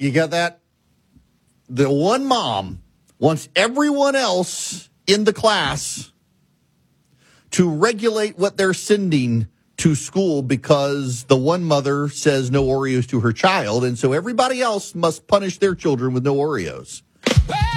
You got that? The one mom wants everyone else in the class to regulate what they're sending to school because the one mother says no Oreos to her child, and so everybody else must punish their children with no Oreos.